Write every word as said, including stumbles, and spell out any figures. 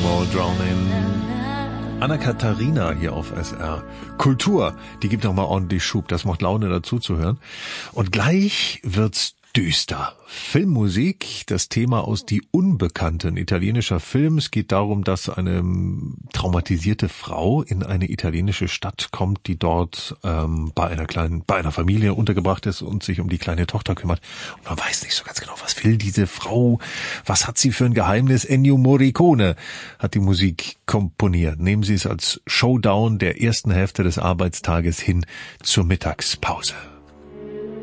Wall Drowning. Anna-Katharina hier auf S R. Kultur, die gibt noch mal ordentlich Schub. Das macht Laune, dazu zu hören. Und gleich wird's düster. Filmmusik, das Thema aus Die Unbekannte, ein italienischer Film. Es geht darum, dass eine traumatisierte Frau in eine italienische Stadt kommt, die dort ähm, bei einer kleinen, bei einer Familie untergebracht ist und sich um die kleine Tochter kümmert. Und man weiß nicht so ganz genau, was will diese Frau, was hat sie für ein Geheimnis. Ennio Morricone hat die Musik komponiert. Nehmen Sie es als Showdown der ersten Hälfte des Arbeitstages hin zur Mittagspause.